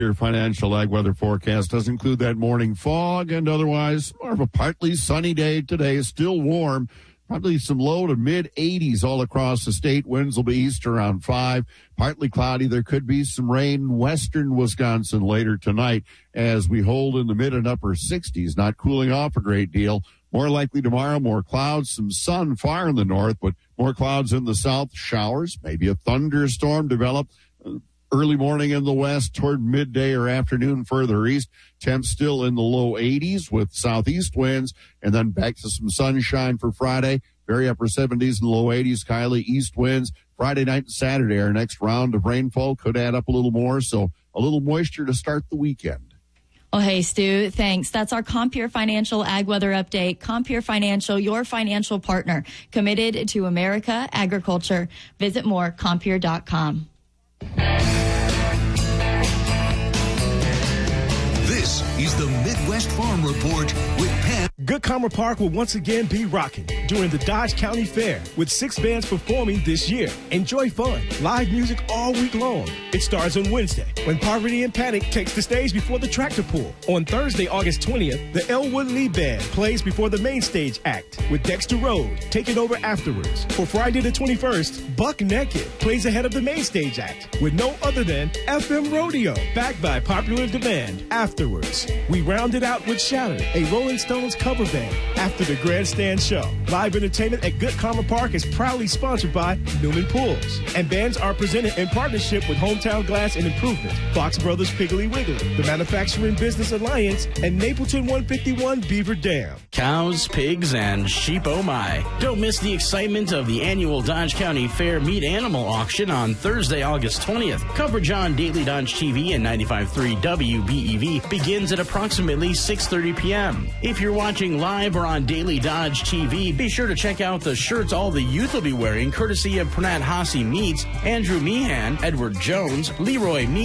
Your financial ag weather forecast does include that morning fog and otherwise more of a partly sunny day today. Still warm, probably some low to mid 80s all across the state. Winds will be east around 5. Partly cloudy. There could be some rain in western Wisconsin later tonight as we hold in the mid and upper 60s. Not cooling off a great deal. More likely tomorrow, more clouds, some sun far in the north, but more clouds in the south. Showers, maybe a thunderstorm develop. Early morning in the west toward midday or afternoon further east. Temps still in the low 80s with southeast winds, and then back to some sunshine for Friday. Very upper 70s and low 80s. Kylie east winds. Friday night and Saturday, our next round of rainfall could add up a little more, so a little moisture to start the weekend. Oh, hey, Stu, thanks. That's our Compeer Financial Ag Weather Update. Compeer Financial, your financial partner, committed to America agriculture. Visit more, Compeer.com. This is the Midwest Farm Report with Pam. Good Commer Park will once again be rocking during the Dodge County Fair with 6 bands performing this year. Enjoy fun, live music all week long. It starts on Wednesday when Poverty and Panic takes the stage before the tractor pull. On Thursday, August 20th, the Elwood Lee Band plays before the main stage act with Dexter Road taking over afterwards. For Friday the 21st, Buck Naked plays ahead of the main stage act with no other than FM Rodeo, backed by popular demand. Afterwards, we round it out with Shatter, a Rolling Stones cover band, after the grandstand show. Live entertainment at Good Commer Park is proudly sponsored by Newman Pools, and bands are presented in partnership with Hometown Glass and Improvement, Fox Brothers Piggly Wiggly, the Manufacturing Business Alliance, and Napleton 151 Beaver Dam. Cows, pigs, and sheep, oh my. Don't miss the excitement of the annual Dodge County Fair Meat Animal Auction on Thursday, August 20th. Coverage on Daily Dodge TV and 95.3 WBEV begins at approximately 6:30 p.m. If you're watching live or on Daily Dodge TV, be sure to check out the shirts all the youth will be wearing, courtesy of Pranat Hasi Meats, Andrew Meehan, Edward Jones, Leroy Meats,